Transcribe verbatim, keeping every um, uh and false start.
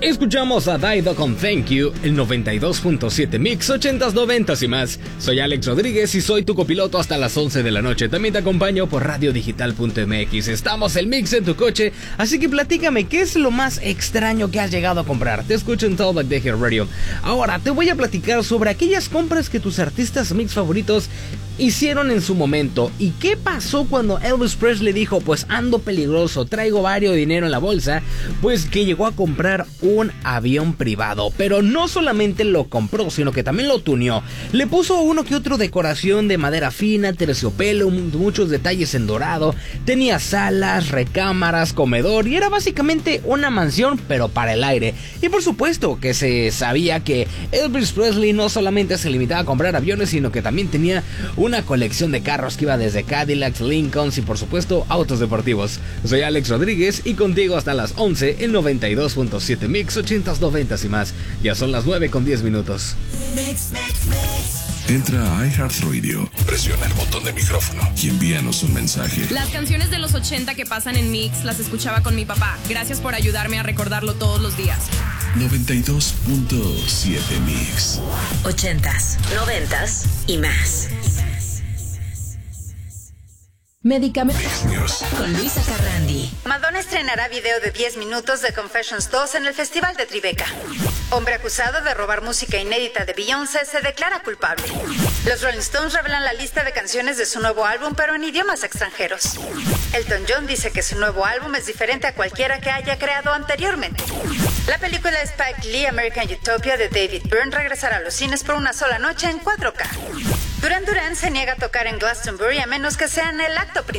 Escuchamos a Daido con Thank You, el noventa y dos punto siete Mix, ochentas, noventas y más. Soy Alex Rodríguez y soy tu copiloto hasta las once de la noche. También te acompaño por radio digital punto m x. Estamos el Mix en tu coche, así que platícame, ¿qué es lo más extraño que has llegado a comprar? Te escucho en Talk de Hit Radio. Ahora, te voy a platicar sobre aquellas compras que tus artistas Mix favoritos hicieron en su momento. ¿Y qué pasó cuando Elvis Presley dijo, pues ando peligroso, traigo varios dinero en la bolsa? Pues que llegó a comprar un avión privado. Pero no solamente lo compró, sino que también lo tuneó. Le puso uno que otro decoración de madera fina, terciopelo, muchos detalles en dorado. Tenía salas, recámaras, comedor y era básicamente una mansión, pero para el aire. Y por supuesto que se sabía que Elvis Presley no solamente se limitaba a comprar aviones, sino que también tenía una colección de carros que iba desde Cadillacs, Lincolns y por supuesto autos deportivos. Soy Alex Rodríguez y contigo hasta las once en noventa y dos punto siete Mix, ochentas, noventas y más. Ya son las nueve con diez minutos. Mix, mix, mix. Entra a iHeartRadio, presiona el botón de micrófono y envíanos un mensaje. Las canciones de los ochenta que pasan en Mix las escuchaba con mi papá. Gracias por ayudarme a recordarlo todos los días. noventa y dos punto siete Mix. Ochentas, noventas y más. Medicamentos con Luisa Carrandi. Madonna estrenará video de diez minutos de Confessions dos en el Festival de Tribeca. Hombre acusado de robar música inédita de Beyoncé se declara culpable. Los Rolling Stones revelan la lista de canciones de su nuevo álbum, pero en idiomas extranjeros. Elton John dice que su nuevo álbum es diferente a cualquiera que haya creado anteriormente. La película Spike Lee American Utopia de David Byrne regresará a los cines por una sola noche en cuatro K. Duran Duran se niega a tocar en Glastonbury a menos que sea en el acto principal.